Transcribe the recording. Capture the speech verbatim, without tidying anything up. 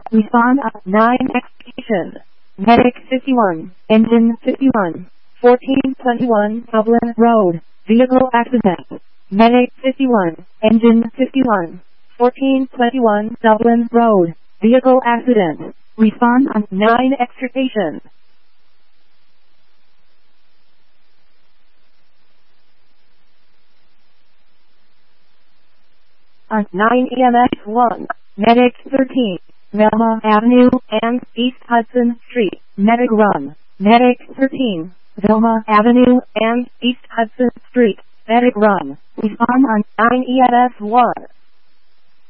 Respond at nine Execution. Medic fifty-one. Engine fifty-one. fourteen twenty-one Dublin Road. Vehicle accident. Medic fifty-one. Engine fifty-one. fourteen twenty-one Dublin Road. Vehicle accident. Respond on nine Extrication. On nine E M S one. Medic thirteen. Velma Avenue and East Hudson Street. Medic run. Medic thirteen. Velma Avenue and East Hudson Street. Medic run. Respond on nine E M S one.